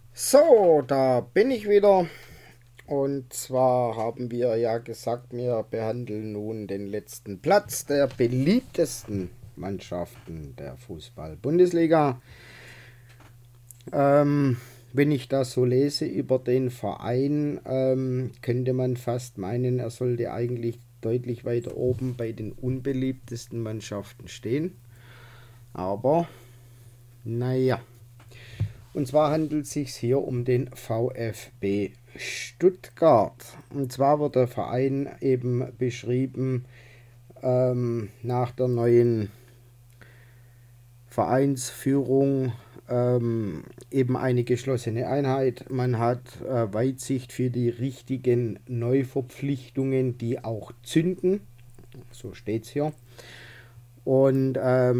So, da bin ich wieder. Und zwar haben wir ja gesagt, wir behandeln nun den letzten Platz der beliebtesten Mannschaften der Fußball-Bundesliga. Ähm, Wenn ich das so lese über den Verein, könnte man fast meinen, er sollte eigentlich deutlich weiter oben bei den unbeliebtesten Mannschaften stehen. Aber, naja. Und zwar handelt es sich hier um den VfB Stuttgart. Und zwar wird der Verein eben beschrieben nach der neuen Vereinsführung, eben eine geschlossene Einheit. Man hat Weitsicht für die richtigen Neuverpflichtungen, die auch zünden. So steht es hier. Und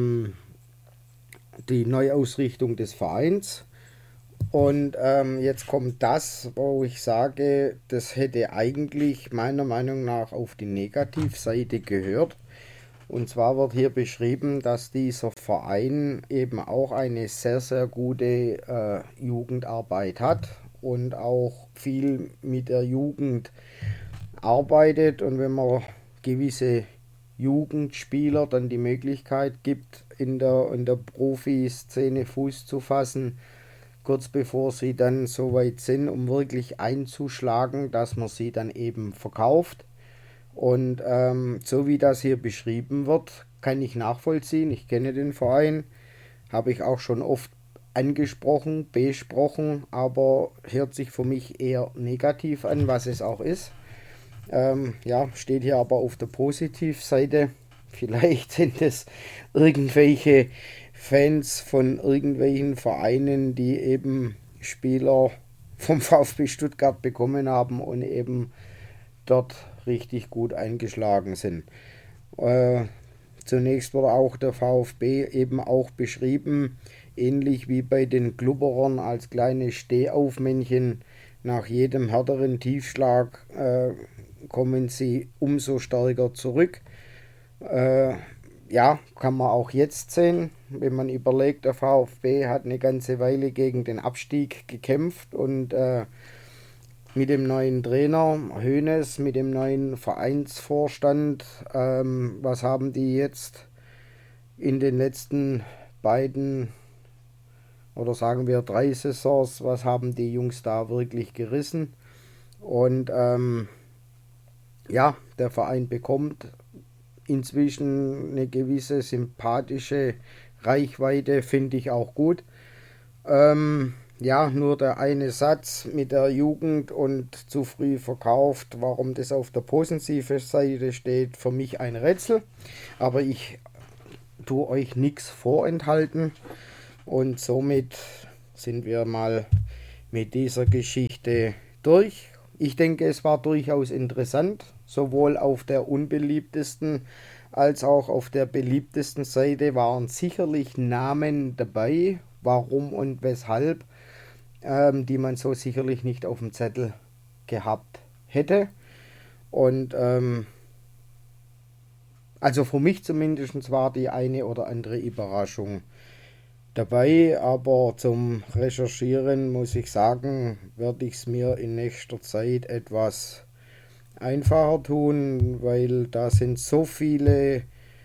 die Neuausrichtung des Vereins. Und jetzt kommt das, wo ich sage, das hätte eigentlich meiner Meinung nach auf die Negativseite gehört. Und zwar wird hier beschrieben, dass dieser Verein eben auch eine sehr, sehr gute Jugendarbeit hat und auch viel mit der Jugend arbeitet. Und wenn man gewisse Jugendspieler dann die Möglichkeit gibt, in der Profiszene Fuß zu fassen, kurz bevor sie dann so weit sind, um wirklich einzuschlagen, dass man sie dann eben verkauft. Und so wie das hier beschrieben wird, kann ich nachvollziehen. Ich kenne den Verein, habe ich auch schon oft angesprochen, besprochen, aber hört sich für mich eher negativ an, was es auch ist. Ja, steht hier aber auf der Positivseite. Vielleicht sind es irgendwelche Fans von irgendwelchen Vereinen, die eben Spieler vom VfB Stuttgart bekommen haben und eben dort richtig gut eingeschlagen sind. Äh, Zunächst wurde auch der VfB eben auch beschrieben, ähnlich wie bei den Glubberern als kleine Stehaufmännchen. Nach jedem härteren Tiefschlag kommen sie umso stärker zurück. Äh, ja, kann man auch jetzt sehen, wenn man überlegt, der VfB hat eine ganze Weile gegen den Abstieg gekämpft und mit dem neuen Trainer Hoeneß, mit dem neuen Vereinsvorstand, was haben die jetzt in den letzten beiden oder sagen wir 3 Saisons, was haben die Jungs da wirklich gerissen? Und ja, der Verein bekommt inzwischen eine gewisse sympathische Reichweite, finde ich auch gut. Ja, nur der eine Satz mit der Jugend und zu früh verkauft, warum das auf der positiven Seite steht, für mich ein Rätsel. Aber ich tue euch nichts vorenthalten und somit sind wir mal mit dieser Geschichte durch. Ich denke, es war durchaus interessant, sowohl auf der unbeliebtesten als auch auf der beliebtesten Seite waren sicherlich Namen dabei, warum und weshalb, die man so sicherlich nicht auf dem Zettel gehabt hätte. Und also für mich zumindest war die eine oder andere Überraschung dabei, aber zum Recherchieren muss ich sagen, werde ich es mir in nächster Zeit etwas einfacher tun, weil da sind so viele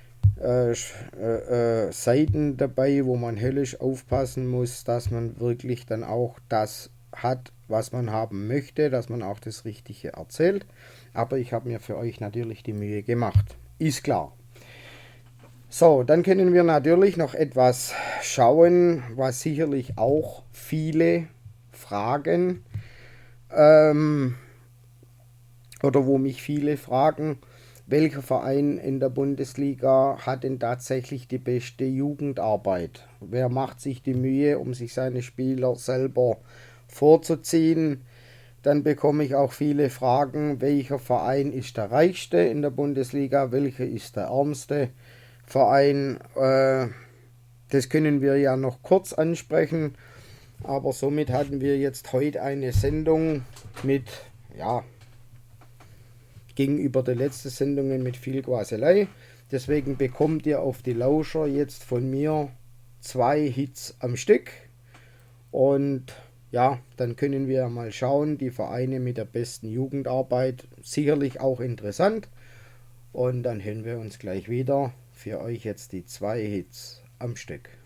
Seiten dabei, wo man höllisch aufpassen muss, dass man wirklich dann auch das hat, was man haben möchte, dass man auch das Richtige erzählt. Aber ich habe mir für euch natürlich die Mühe gemacht. Ist klar. So, dann können wir natürlich noch etwas schauen, was sicherlich auch viele fragen ähm, oder wo mich viele fragen, welcher Verein in der Bundesliga hat denn tatsächlich die beste Jugendarbeit? Wer macht sich die Mühe, um sich seine Spieler selber vorzuziehen? Dann bekomme ich auch viele Fragen, welcher Verein ist der reichste in der Bundesliga, welcher ist der ärmste Verein. Das können wir ja noch kurz ansprechen, aber somit hatten wir jetzt heute eine Sendung mit, ja, gegenüber der letzten Sendungen mit viel Quaselei. Deswegen bekommt ihr auf die Lauscher jetzt von mir 2 Hits am Stück. Und Ja, dann können wir mal schauen, die Vereine mit der besten Jugendarbeit, sicherlich auch interessant. Und dann hören wir uns gleich wieder. Für euch jetzt die zwei Hits am Stück.